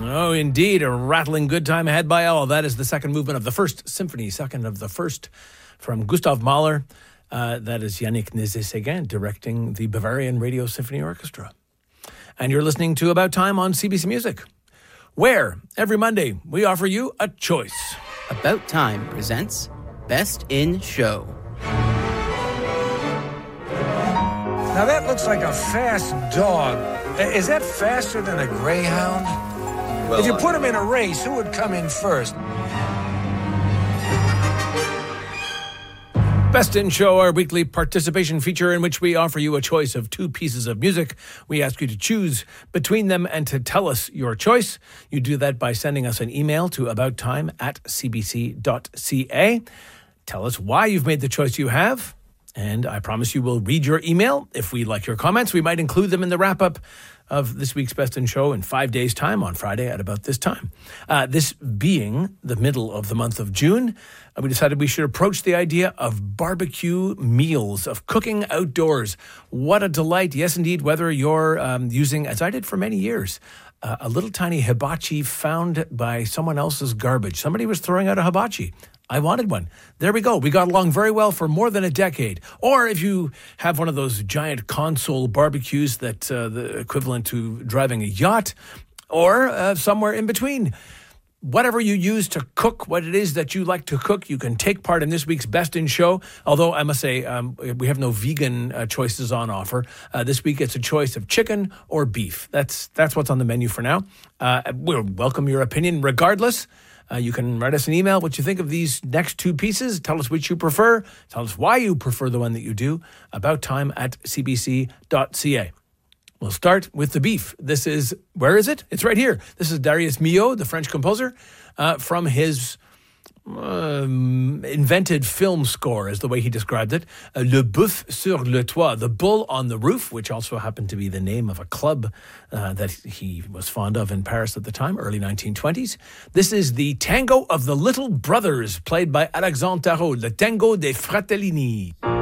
Oh, indeed. A rattling good time ahead by all. That is the second movement of the First Symphony, second of the first from Gustav Mahler. That is Yannick Nézet-Séguin directing the Bavarian Radio Symphony Orchestra. And you're listening to About Time on CBC Music, where every Monday we offer you a choice. About Time presents Best in Show. Now that looks like a fast dog. Is that faster than a greyhound? Well, if you put him in a race, who would come in first? Best in Show, our weekly participation feature in which we offer you a choice of two pieces of music. We ask you to choose between them and to tell us your choice. You do that by sending us an email to abouttime@cbc.ca. Tell us why you've made the choice you have. And I promise you we'll read your email. If we like your comments, we might include them in the wrap-up of this week's Best in Show in 5 days' time on Friday at about this time. This being the middle of the month of June, we decided we should approach the idea of barbecue meals, of cooking outdoors. What a delight. Yes, indeed, whether you're using, as I did for many years, a little tiny hibachi found by someone else's garbage. Somebody was throwing out a hibachi. I wanted one. There we go. We got along very well for more than a decade. Or if you have one of those giant console barbecues that the equivalent to driving a yacht, or somewhere in between. Whatever you use to cook what it is that you like to cook, you can take part in this week's Best in Show. Although I must say, we have no vegan choices on offer. This week it's a choice of chicken or beef. That's what's on the menu for now. We'll welcome your opinion regardless. You can write us an email what you think of these next two pieces. Tell us which you prefer. Tell us why you prefer the one that you do. abouttime@cbc.ca. We'll start with the beef. This is, where is it? It's right here. This is Darius Milhaud, the French composer, from his invented film score, is the way he described it. Le Boeuf sur le Toit, the bull on the roof, which also happened to be the name of a club that he was fond of in Paris at the time, early 1920s. This is the Tango of the Little Brothers, played by Alexandre Tarot, the Tango dei Fratellini.